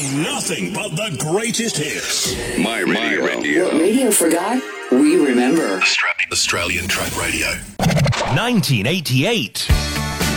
Nothing but the greatest hits. My Radio. What radio forgot, we remember. Australian Track Radio. 1988.